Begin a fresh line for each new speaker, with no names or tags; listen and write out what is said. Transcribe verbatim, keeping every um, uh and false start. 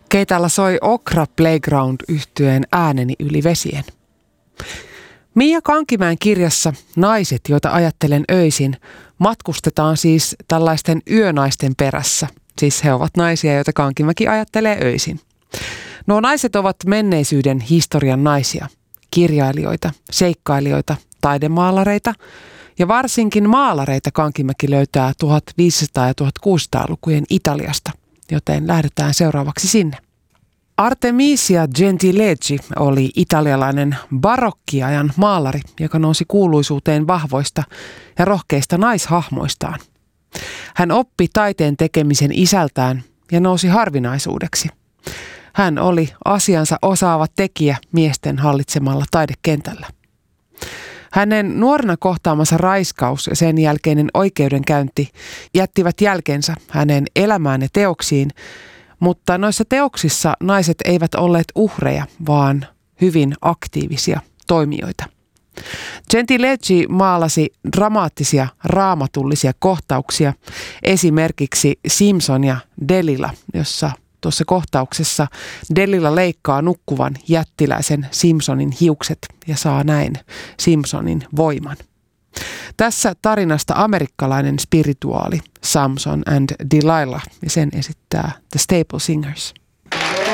Keitalla soi Okra Playground -yhtyeen Ääneni yli vesien. Mia Kankimäen kirjassa Naiset, joita ajattelen öisin, matkustetaan siis tällaisten yönaisten perässä. Siis he ovat naisia, joita Kankimäki ajattelee öisin. Nuo naiset ovat menneisyyden historian naisia, kirjailijoita, seikkailijoita, taidemaalareita ja varsinkin maalareita Kankimäki löytää tuhatviisisataa- ja tuhatkuusisataalukujen Italiasta, joten lähdetään seuraavaksi sinne. Artemisia Gentileschi oli italialainen barokkiajan maalari, joka nousi kuuluisuuteen vahvoista ja rohkeista naishahmoistaan. Hän oppi taiteen tekemisen isältään ja nousi harvinaisuudeksi. Hän oli asiansa osaava tekijä miesten hallitsemalla taidekentällä. Hänen nuorena kohtaamansa raiskaus ja sen jälkeinen oikeudenkäynti jättivät jälkensä hänen elämään ja teoksiin, mutta noissa teoksissa naiset eivät olleet uhreja, vaan hyvin aktiivisia toimijoita. Gentileschi maalasi dramaattisia raamatullisia kohtauksia, esimerkiksi Simpson ja Delilah, jossa tuossa kohtauksessa Delilah leikkaa nukkuvan jättiläisen Simpsonin hiukset ja saa näin Simpsonin voiman. Tässä tarinasta amerikkalainen spirituaali Samson and Delilah, ja sen esittää The Staple Singers.